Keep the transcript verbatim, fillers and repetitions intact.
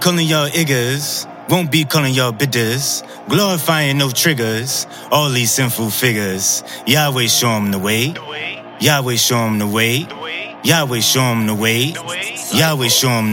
calling y'all iggers, won't be calling y'all bitters, glorifying no triggers, all these sinful figures. Yahweh show 'em the way, Yahweh show 'em the way, Yahweh show 'em the way, Yahweh show 'em